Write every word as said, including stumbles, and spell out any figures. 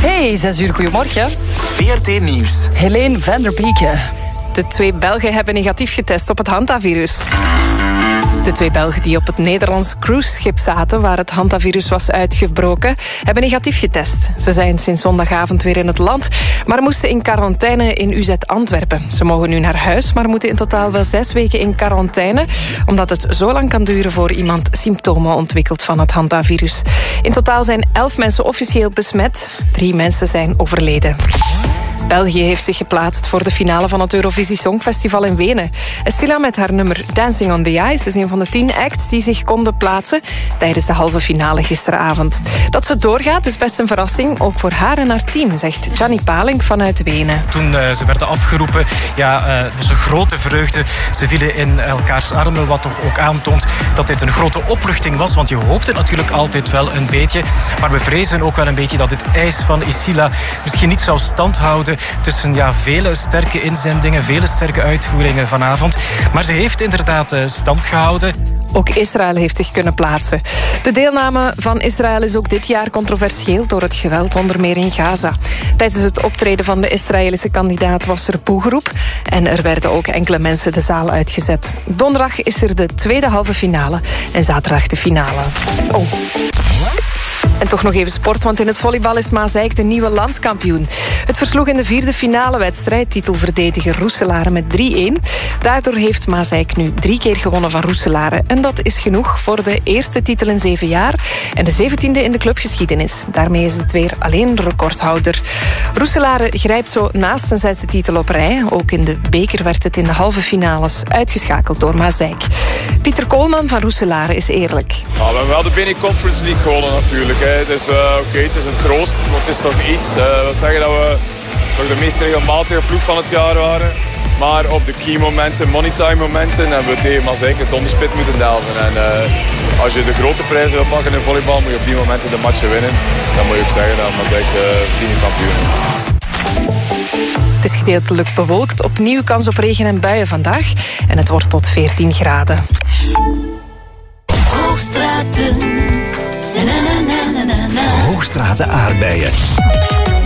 Hey, zes uur, goedemorgen. V R T Nieuws. Helene van der Bieken. De twee Belgen hebben negatief getest op het hantavirus. De twee Belgen die op het Nederlands cruiseschip zaten, waar het hantavirus was uitgebroken, hebben negatief getest. Ze zijn sinds zondagavond weer in het land, maar moesten in quarantaine in U Z Antwerpen. Ze mogen nu naar huis, maar moeten in totaal wel zes weken in quarantaine, omdat het zo lang kan duren voor iemand symptomen ontwikkelt van het hantavirus. In totaal zijn elf mensen officieel besmet. Drie mensen zijn overleden. België heeft zich geplaatst voor de finale van het Eurovisie Songfestival in Wenen. Estilla met haar nummer Dancing on the Ice is een van de tien acts die zich konden plaatsen tijdens de halve finale gisteravond. Dat ze doorgaat is best een verrassing, ook voor haar en haar team, zegt Gianni Paling vanuit Wenen. Toen uh, ze werden afgeroepen, ja, uh, het was een grote vreugde. Ze vielen in elkaars armen, wat toch ook aantoont dat dit een grote opluchting was, want je hoopt het natuurlijk altijd wel een beetje. Maar we vrezen ook wel een beetje dat het ijs van Estilla misschien niet zou standhouden tussen ja, vele sterke inzendingen, vele sterke uitvoeringen vanavond. Maar ze heeft inderdaad uh, stand gehouden. Ook Israël heeft zich kunnen plaatsen. De deelname van Israël is ook dit jaar controversieel door het geweld, onder meer in Gaza. Tijdens het optreden van de Israëlische kandidaat was er boegeroep en er werden ook enkele mensen de zaal uitgezet. Donderdag is er de tweede halve finale en zaterdag de finale. Oh. En toch nog even sport, want in het volleybal is Maaseik de nieuwe landskampioen. Het versloeg in de vierde finale wedstrijd titelverdediger Roeselare met drie-een. Daardoor heeft Maaseik nu drie keer gewonnen van Roeselare. En dat is genoeg voor de eerste titel in zeven jaar en de zeventiende in de clubgeschiedenis. Daarmee is het weer alleen recordhouder. Roeselare grijpt zo naast zijn zesde titel op rij. Ook in de beker werd het in de halve finales uitgeschakeld door Maaseik. Pieter Koolman van Roeselare is eerlijk. Ja, we hebben wel de Bene Conference League gewonnen natuurlijk. Hè. Dus uh, oké, okay, het is een troost, maar het is toch iets. Uh, we zeggen dat we toch de meest regelmatige ploeg van het jaar waren. Maar op de key momenten, money time momenten, hebben we tegen Maaseik het onderspit moeten delven. En uh, als je de grote prijzen wil pakken in volleybal, moet je op die momenten de matchen winnen. Dan moet je ook zeggen dat Maaseik uh, verdiende kampioen is. Het is gedeeltelijk bewolkt, opnieuw kans op regen en buien vandaag. En het wordt tot veertien graden. Hoogstraten aardbeien.